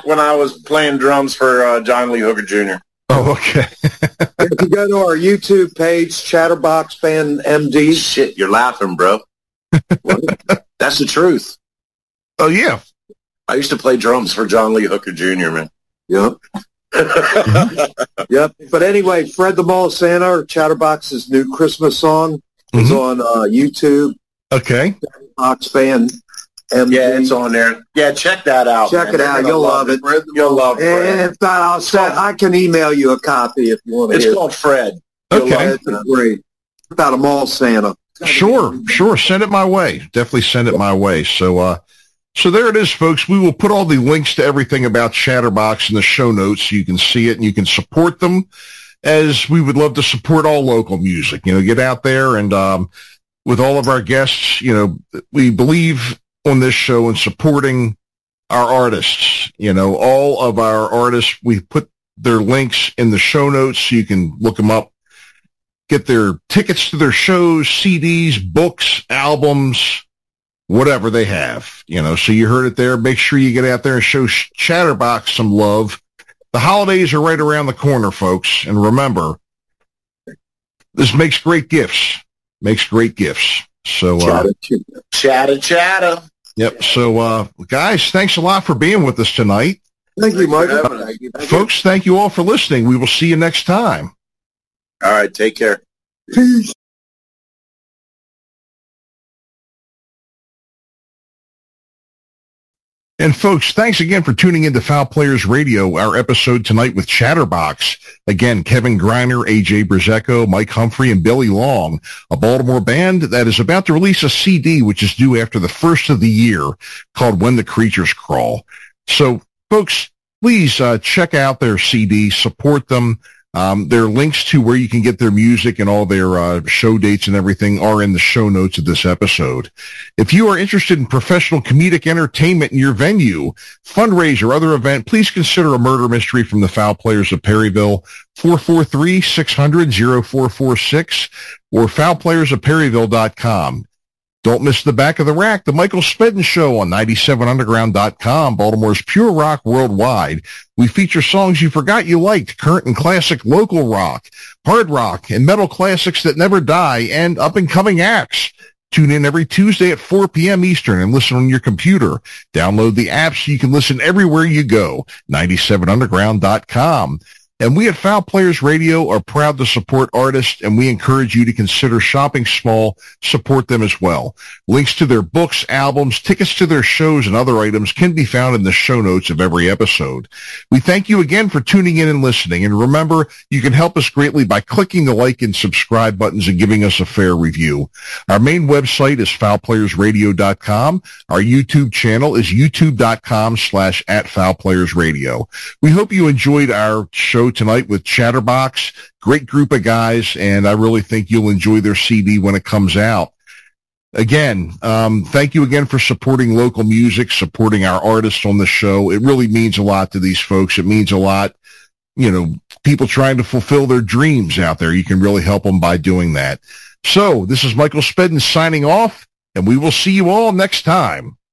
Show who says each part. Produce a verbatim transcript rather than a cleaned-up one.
Speaker 1: back when I was playing drums for uh, John Lee Hooker Junior
Speaker 2: Oh, okay.
Speaker 3: If you go to our YouTube page, Chatterbox Band M D.
Speaker 1: Shit, you're laughing, bro. That's the truth.
Speaker 2: Oh, yeah.
Speaker 1: I used to play drums for John Lee Hooker Junior, man.
Speaker 3: Yep. Yep. But anyway, Fred the Mall Santa, or Chatterbox's new Christmas song, mm-hmm. is on uh, YouTube.
Speaker 2: Okay.
Speaker 3: Chatterbox Band M D.
Speaker 1: Yeah, it's on there. Yeah, check that out.
Speaker 3: Check
Speaker 1: man.
Speaker 3: it out. You'll love it.
Speaker 1: it. You'll love it.
Speaker 3: And if not, I'll send, I can email you a copy if you want to
Speaker 1: It's
Speaker 3: hear
Speaker 1: called
Speaker 3: it.
Speaker 1: Fred.
Speaker 2: Okay.
Speaker 3: It's great. About a mall Santa.
Speaker 2: Sure, sure. Send it my way. Definitely send it my way. So, uh, so there it is, folks. We will put all the links to everything about Chatterbox in the show notes so you can see it and you can support them, as we would love to support all local music. You know, get out there and, um, with all of our guests, you know, we believe on this show in supporting our artists. You know, all of our artists, we put their links in the show notes so you can look them up, get their tickets to their shows, C Ds, books, albums, whatever they have, you know. So you heard it there. Make sure you get out there and show Chatterbox some love. The holidays are right around the corner, folks. And remember, this makes great gifts. Makes great gifts. So, uh,
Speaker 1: chatter, chatter.
Speaker 2: Yep. So, uh, guys, thanks a lot for being with us tonight.
Speaker 3: Thank you, Michael.
Speaker 1: Thank you.
Speaker 2: Folks, thank you all for listening. We will see you next time.
Speaker 1: All right. Take care.
Speaker 3: Peace.
Speaker 2: And folks, thanks again for tuning into Foul Players Radio, our episode tonight with Chatterbox. Again, Kevin Greiner, A J Brzezko, Mike Humphrey, and Billy Long, a Baltimore band that is about to release a C D, which is due after the first of the year, called When the Creatures Crawl. So, folks, please uh, check out their C D, support them. Um, their links to where you can get their music and all their uh, show dates and everything are in the show notes of this episode. If you are interested in professional comedic entertainment in your venue, fundraiser, or other event, please consider A Murder Mystery from the Foul Players of Perryville, four four three, six hundred, oh four four six, or foul players of perryville dot com. Don't miss the Back of the Rack, the Michael Spedden Show on ninety-seven underground dot com, Baltimore's pure rock worldwide. We feature songs you forgot you liked, current and classic local rock, hard rock, and metal classics that never die, and up-and-coming acts. Tune in every Tuesday at four p.m. Eastern and listen on your computer. Download the app so you can listen everywhere you go, ninety-seven underground dot com. And we at Foul Players Radio are proud to support artists, and we encourage you to consider shopping small, support them as well. Links to their books, albums, tickets to their shows, and other items can be found in the show notes of every episode. We thank you again for tuning in and listening, and remember, you can help us greatly by clicking the like and subscribe buttons and giving us a fair review. Our main website is foul players radio dot com. Our YouTube channel is youtube dot com slash at foul players radio. We hope you enjoyed our show tonight with Chatterbox. Great group of guys, and I really think you'll enjoy their C D when it comes out. Again, um, thank you again for supporting local music, supporting our artists on the show. It really means a lot to these folks. It means a lot, you know, people trying to fulfill their dreams out there. You can really help them by doing that. So this is Michael Spedden signing off, and we will see you all next time.